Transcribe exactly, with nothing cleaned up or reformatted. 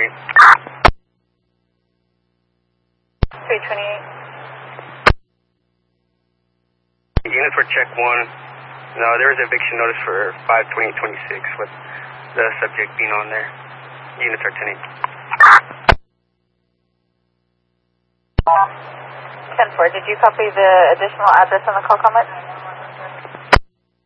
twenty-eight. three twenty-eight. Units for check one. No, there was an eviction notice for five twenty twenty-six with the subject being on there. Units are ten eight. ten four, did you copy the additional address on the call comment?